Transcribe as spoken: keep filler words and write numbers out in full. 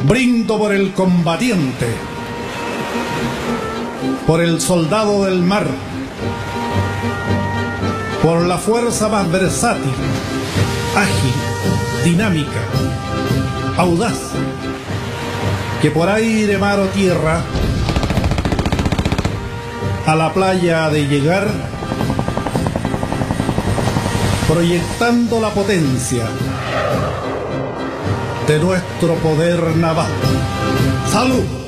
Brindo por el combatiente, por el soldado del mar, por la fuerza más versátil, ágil, dinámica, audaz, que por aire, mar o tierra, a la playa ha de llegar, proyectando la potencia de nuestro poder naval. ¡Salud!